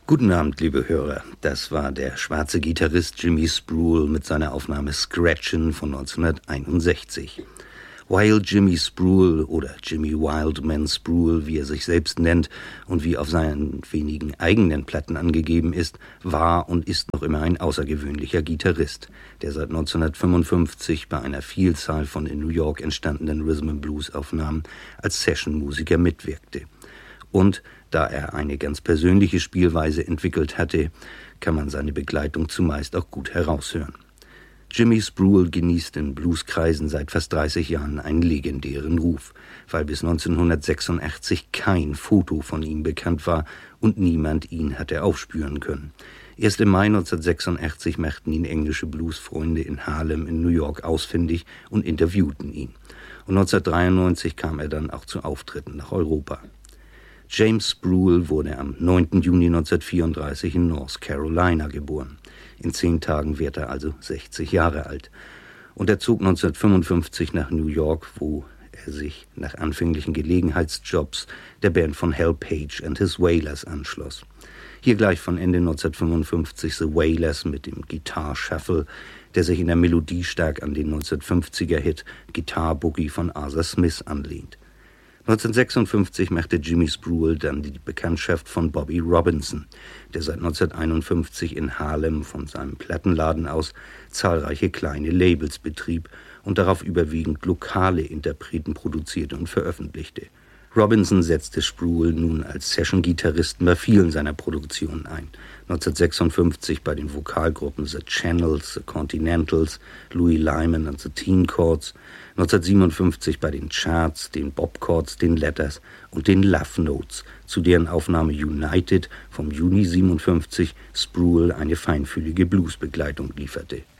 Guten Abend, liebe Hörer. Das war der schwarze Gitarrist Jimmy Spruill mit seiner Aufnahme Scratchin' von 1961. While Jimmy Spruill oder Jimmy Wildman Spruill, wie er sich selbst nennt und wie auf seinen wenigen eigenen Platten angegeben ist, war und ist noch immer ein außergewöhnlicher Gitarrist, der seit 1955 bei einer Vielzahl von in New York entstandenen Rhythm-and-Blues-Aufnahmen als Session-Musiker mitwirkte. Und da er eine ganz persönliche Spielweise entwickelt hatte, kann man seine Begleitung zumeist auch gut heraushören. Jimmy Spruill genießt in Blueskreisen seit fast 30 Jahren einen legendären Ruf, weil bis 1986 kein Foto von ihm bekannt war und niemand ihn hatte aufspüren können. Erst im Mai 1986 machten ihn englische Bluesfreunde in Harlem in New York ausfindig und interviewten ihn. Und 1993 kam er dann auch zu Auftritten nach Europa. James Spruill wurde am 9. Juni 1934 in North Carolina geboren. In 10 Tagen wird er also 60 Jahre alt. Und er zog 1955 nach New York, wo er sich nach anfänglichen Gelegenheitsjobs der Band von Hal Page and his Wailers anschloss. Hier gleich von Ende 1955 The Wailers mit dem Guitar Shuffle, der sich in der Melodie stark an den 1950er-Hit Guitar Boogie von Arthur Smith anlehnt. 1956 machte Jimmy Spruill dann die Bekanntschaft von Bobby Robinson, der seit 1951 in Harlem von seinem Plattenladen aus zahlreiche kleine Labels betrieb und darauf überwiegend lokale Interpreten produzierte und veröffentlichte. Robinson setzte Spruill nun als Session-Gitarristen bei vielen seiner Produktionen ein. 1956 bei den Vokalgruppen The Channels, The Continentals, Louis Lyman and the Teen Chords, 1957 bei den Charts, den Bob Chords, den Letters und den Love Notes, zu deren Aufnahme United vom Juni 1957 Spruill eine feinfühlige Bluesbegleitung lieferte.